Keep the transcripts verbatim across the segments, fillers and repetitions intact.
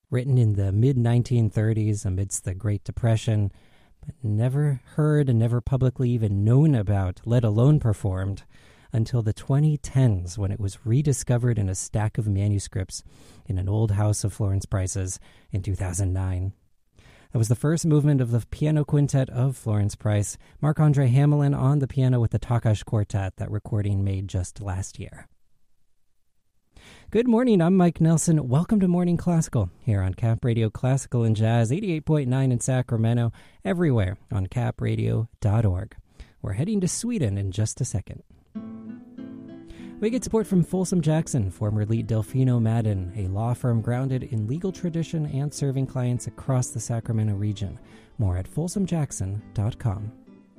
Written in the mid nineteen thirties amidst the Great Depression, but never heard and never publicly even known about, let alone performed, until the twenty tens when it was rediscovered in a stack of manuscripts in an old house of Florence Price's in two thousand nine. That was the first movement of the piano quintet of Florence Price, Marc-Andre Hamelin on the piano with the Takács Quartet, that recording made just last year. Good morning, I'm Mike Nelson. Welcome to Morning Classical here on Cap Radio Classical and Jazz, eighty-eight point nine in Sacramento, everywhere on cap radio dot org. We're heading to Sweden in just a second. We get support from Folsom Jackson, formerly Delfino Madden, a law firm grounded in legal tradition and serving clients across the Sacramento region. More at folsom jackson dot com.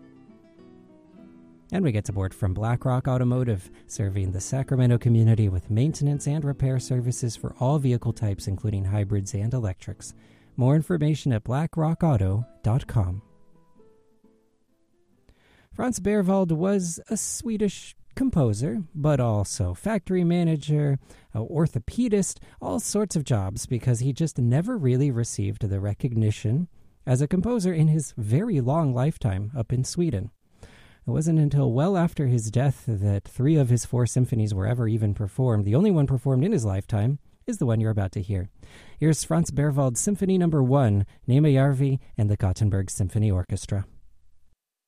And we get support from BlackRock Automotive, serving the Sacramento community with maintenance and repair services for all vehicle types, including hybrids and electrics. More information at black rock auto dot com. Franz Berwald was a Swedish composer, but also factory manager, uh, orthopedist, all sorts of jobs, because he just never really received the recognition as a composer in his very long lifetime up in Sweden. It wasn't until well after his death that three of his four symphonies were ever even performed. The only one performed in his lifetime is the one you're about to hear. Here's Franz Berwald's Symphony Number One, Nema Järvi and the Gothenburg Symphony Orchestra.